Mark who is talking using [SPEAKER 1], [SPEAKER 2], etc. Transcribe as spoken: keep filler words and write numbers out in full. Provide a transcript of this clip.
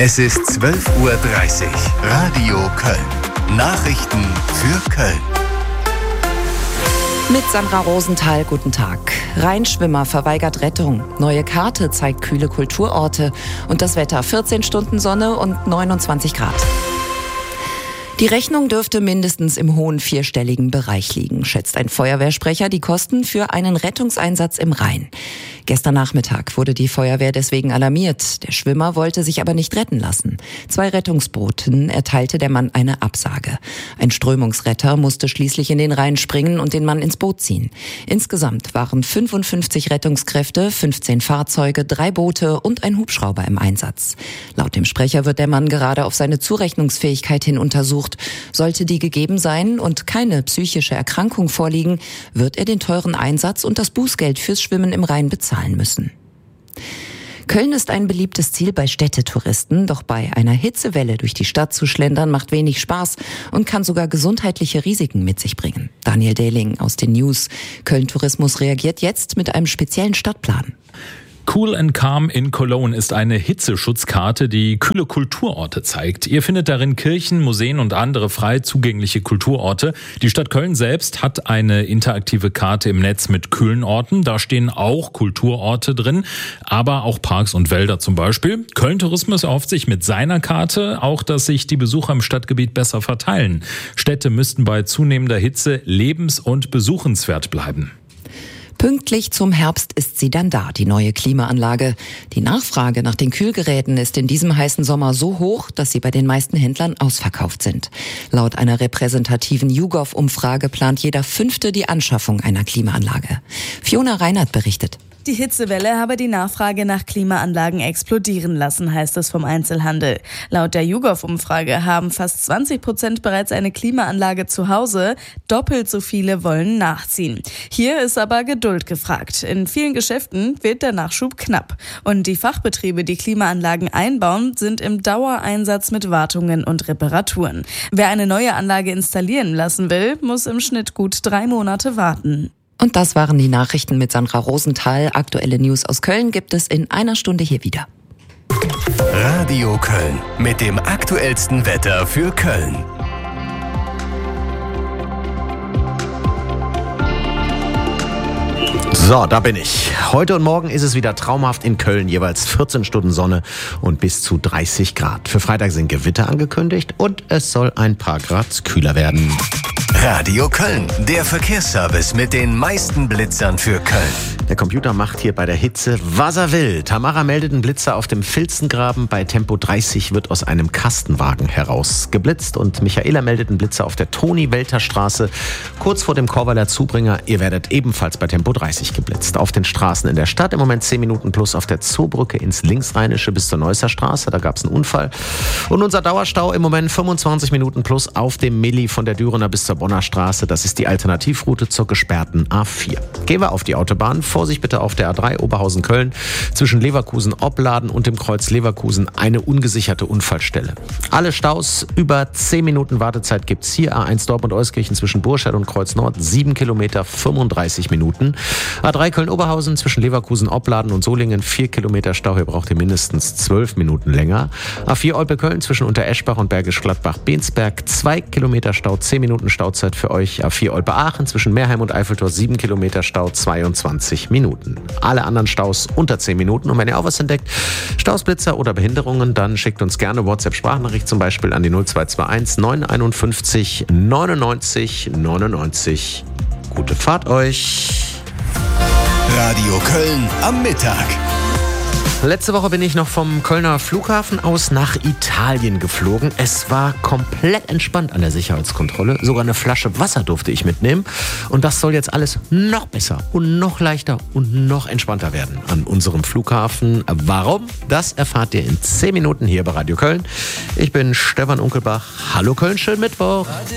[SPEAKER 1] Es ist zwölf Uhr dreißig. Radio Köln. Nachrichten für Köln.
[SPEAKER 2] Mit Sandra Rosenthal, guten Tag. Rheinschwimmer verweigert Rettung. Neue Karte zeigt kühle Kulturorte. Und das Wetter: vierzehn Stunden Sonne und neunundzwanzig Grad. Die Rechnung dürfte mindestens im hohen vierstelligen Bereich liegen, schätzt ein Feuerwehrsprecher die Kosten für einen Rettungseinsatz im Rhein. Gestern Nachmittag wurde die Feuerwehr deswegen alarmiert. Der Schwimmer wollte sich aber nicht retten lassen. Zwei Rettungsbooten erteilte der Mann eine Absage. Ein Strömungsretter musste schließlich in den Rhein springen und den Mann ins Boot ziehen. Insgesamt waren fünfundfünfzig Rettungskräfte, fünfzehn Fahrzeuge, drei Boote und ein Hubschrauber im Einsatz. Laut dem Sprecher wird der Mann gerade auf seine Zurechnungsfähigkeit hin untersucht. Sollte die gegeben sein und keine psychische Erkrankung vorliegen, wird er den teuren Einsatz und das Bußgeld fürs Schwimmen im Rhein bezahlen müssen. Köln ist ein beliebtes Ziel bei Städtetouristen, doch bei einer Hitzewelle durch die Stadt zu schlendern macht wenig Spaß und kann sogar gesundheitliche Risiken mit sich bringen. Daniel Dehling aus den News. Köln Tourismus reagiert jetzt mit einem speziellen Stadtplan.
[SPEAKER 3] Cool and Calm in Cologne ist eine Hitzeschutzkarte, die kühle Kulturorte zeigt. Ihr findet darin Kirchen, Museen und andere frei zugängliche Kulturorte. Die Stadt Köln selbst hat eine interaktive Karte im Netz mit kühlen Orten. Da stehen auch Kulturorte drin, aber auch Parks und Wälder zum Beispiel. Köln Tourismus erhofft sich mit seiner Karte auch, dass sich die Besucher im Stadtgebiet besser verteilen. Städte müssten bei zunehmender Hitze lebens- und besuchenswert bleiben.
[SPEAKER 2] Pünktlich zum Herbst ist sie dann da, die neue Klimaanlage. Die Nachfrage nach den Kühlgeräten ist in diesem heißen Sommer so hoch, dass sie bei den meisten Händlern ausverkauft sind. Laut einer repräsentativen YouGov-Umfrage plant jeder Fünfte die Anschaffung einer Klimaanlage. Fiona Reinhardt berichtet.
[SPEAKER 4] Die Hitzewelle habe die Nachfrage nach Klimaanlagen explodieren lassen, heißt es vom Einzelhandel. Laut der YouGov-Umfrage haben fast zwanzig Prozent bereits eine Klimaanlage zu Hause. Doppelt so viele wollen nachziehen. Hier ist aber Geduld gefragt. In vielen Geschäften wird der Nachschub knapp. Und die Fachbetriebe, die Klimaanlagen einbauen, sind im Dauereinsatz mit Wartungen und Reparaturen. Wer eine neue Anlage installieren lassen will, muss im Schnitt gut drei Monate warten.
[SPEAKER 2] Und das waren die Nachrichten mit Sandra Rosenthal. Aktuelle News aus Köln gibt es in einer Stunde hier wieder.
[SPEAKER 1] Radio Köln mit dem aktuellsten Wetter für Köln.
[SPEAKER 5] So, da bin ich. Heute und morgen ist es wieder traumhaft in Köln, jeweils vierzehn Stunden Sonne und bis zu dreißig Grad. Für Freitag sind Gewitter angekündigt und es soll ein paar Grad kühler werden.
[SPEAKER 1] Radio Köln, der Verkehrsservice mit den meisten Blitzern für Köln.
[SPEAKER 5] Der Computer macht hier bei der Hitze, was er will. Tamara meldet einen Blitzer auf dem Filzengraben. Bei Tempo dreißig wird aus einem Kastenwagen heraus geblitzt. Und Michaela meldet einen Blitzer auf der Toni-Welter-Straße, kurz vor dem Korvaler Zubringer. Ihr werdet ebenfalls bei Tempo dreißig geblitzt. Auf den Straßen in der Stadt im Moment zehn Minuten plus auf der Zoobrücke ins Linksrheinische bis zur Neusser Straße. Da gab es einen Unfall. Und unser Dauerstau im Moment fünfundzwanzig Minuten plus auf dem Milli von der Dürener bis zur Bonner Straße. Das ist die Alternativroute zur gesperrten A vier. Gehen wir auf die Autobahn. Vorsicht bitte auf der A drei Oberhausen-Köln. Zwischen Leverkusen-Opladen und dem Kreuz Leverkusen eine ungesicherte Unfallstelle. Alle Staus, über zehn Minuten Wartezeit gibt's hier. A eins Dortmund-Euskirchen zwischen Burscheid und Kreuz Nord, sieben Kilometer, fünfunddreißig Minuten. A drei Köln-Oberhausen zwischen Leverkusen-Opladen und Solingen, vier Kilometer Stau. Hier braucht ihr mindestens zwölf Minuten länger. A vier Olpe-Köln zwischen Untereschbach und Bergisch Gladbach-Bensberg, zwei Kilometer Stau, zehn Minuten Stauzeit für euch. A vier Olpe-Aachen zwischen Meerheim und Eiffeltor, sieben Kilometer Stau, zweiundzwanzig Minuten. Alle anderen Staus unter zehn Minuten. Und wenn ihr auch was entdeckt, Stausblitzer oder Behinderungen, dann schickt uns gerne WhatsApp-Sprachnachricht zum Beispiel an die null zwei zwei eins neun einundfünfzig neunundneunzig neunundneunzig. Gute Fahrt euch!
[SPEAKER 1] Radio Köln am Mittag.
[SPEAKER 5] Letzte Woche bin ich noch vom Kölner Flughafen aus nach Italien geflogen. Es war komplett entspannt an der Sicherheitskontrolle. Sogar eine Flasche Wasser durfte ich mitnehmen. Und das soll jetzt alles noch besser und noch leichter und noch entspannter werden an unserem Flughafen. Warum? Das erfahrt ihr in zehn Minuten hier bei Radio Köln. Ich bin Stefan Unkelbach. Hallo Köln, schönen Mittwoch.